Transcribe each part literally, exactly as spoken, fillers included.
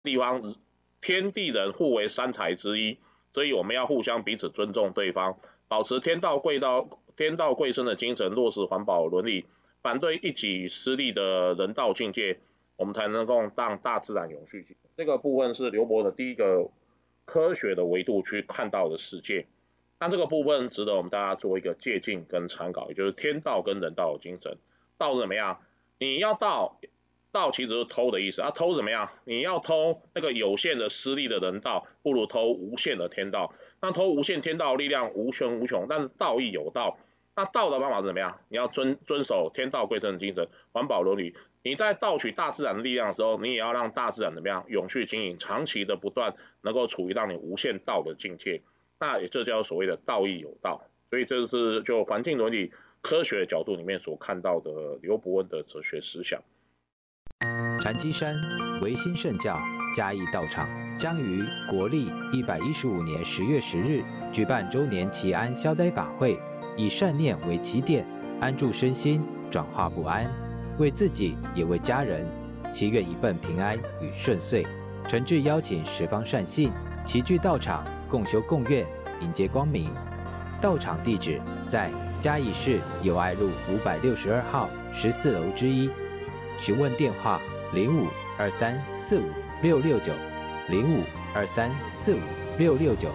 地方天地人互为三才之一，所以我们要互相彼此尊重对方，保持天道贵道天道贵生的精神，落实环保伦理，反对一己私利的人道境界，我们才能够让大自然永续。这个部分是刘伯的第一个科学的维度去看到的世界。那这个部分值得我们大家做一个借鉴跟参考，也就是天道跟人道的精神。道怎么样？你要道，道其实是偷的意思啊。偷怎么样？你要偷那个有限的私利的人道，不如偷无限的天道。那偷无限天道力量无穷无穷，但是道义有道。那道的方法是怎么样？你要遵遵守天道贵生的精神，环保伦理。你在盗取大自然的力量的时候，你也要让大自然怎么样永续经营，长期的不断能够处于让你无限道的境界。那也这叫所谓的道义有道。所以这是就环境伦理科学角度里面所看到的刘伯温的哲学思想。 禅机山维新圣教嘉义道场将于国历一百一十五年十月十日举办周年祈安消灾法会，以善念为起点，安住身心，转化不安，为自己也为家人，祈愿一份平安与顺遂。诚挚邀请十方善信齐聚道场，共修共愿，迎接光明。道场地址在嘉义市友爱路五百六十二号十四楼之一。询问电话：零五二三四五六六九，零五二三四五六六九。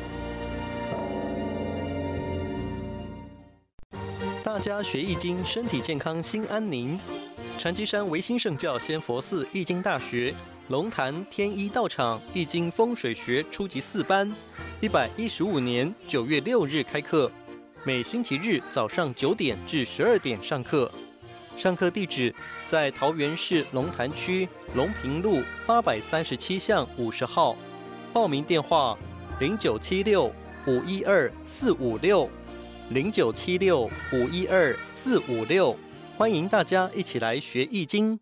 大家学易经，身体健康，心安宁。禅机山维新圣教仙佛寺易经大学龙潭天一道场易经风水学初级四班，一百一十五年九月六日开课，每星期日早上九点至十二点上课。上课地址在桃园市龙潭区龙平路八百三十七巷五十号，报名电话零九七六五一二四五六零九七六五一二四五六，欢迎大家一起来学易经。